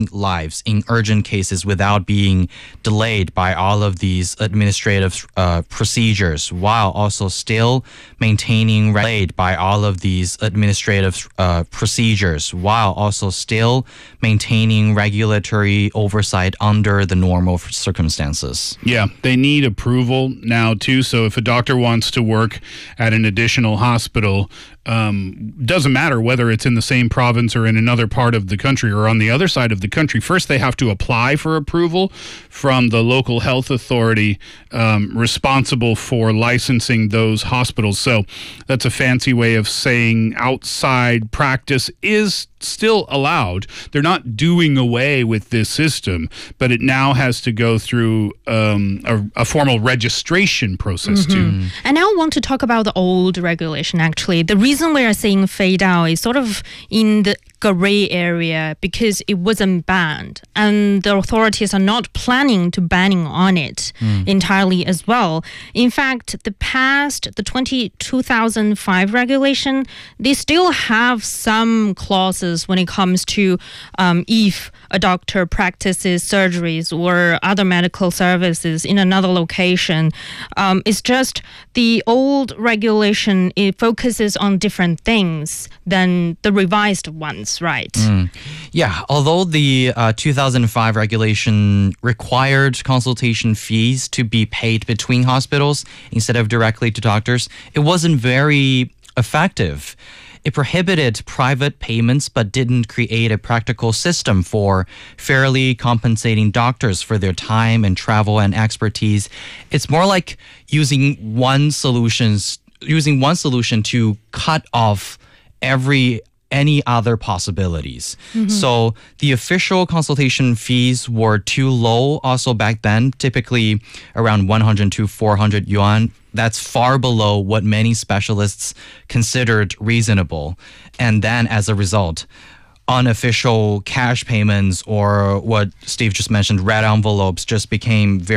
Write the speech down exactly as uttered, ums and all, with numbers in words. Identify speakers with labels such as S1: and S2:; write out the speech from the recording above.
S1: lives in urgent cases without being delayed by all of these administrative uh, procedures, while also still maintaining delayed by all of these administrative uh, procedures, while also still maintaining regulatory oversight under the normal circumstances.
S2: Yeah, they need approval now too. So if a doctor wants to work at an additional hospital, um, doesn't matter whether it's in the same province or in another part of the country or on the other side of the country. First, they have to apply for approval from the local health authority um, responsible for licensing those hospitals. So that's a fancy way of saying outside practice is still allowed. They're not doing away with this system, but it now has to go through um, a, a formal registration process
S3: mm-hmm.
S2: too.
S3: And now I want to talk about the old regulation, actually. The reason we are saying fade out is sort of in the gray area because it wasn't banned and the authorities are not planning to banning on it mm. entirely as well. In fact, the past, the two thousand five regulation, they still have some clauses when it comes to um, if a doctor practices surgeries or other medical services in another location. Um, it's just the old regulation, it focuses on different things than the revised ones, right?
S1: Mm. Yeah, although the uh, two thousand five regulation required consultation fees to be paid between hospitals instead of directly to doctors, it wasn't very effective. It prohibited private payments but didn't create a practical system for fairly compensating doctors for their time and travel and expertise. It's more like using one solutions, using one solution to cut off every any other possibilities. Mm-hmm. So the official consultation fees were too low also back then, typically around one hundred to four hundred yuan. That's far below what many specialists considered reasonable. And then as a result, unofficial cash payments or what Steve just mentioned, red envelopes just became very